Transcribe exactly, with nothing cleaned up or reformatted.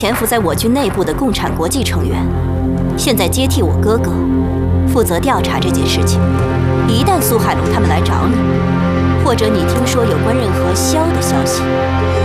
潜伏在我军内部的共产国际成员，现在接替我哥哥，负责调查这件事情。一旦苏海龙他们来找你，或者你听说有关任何萧的消息，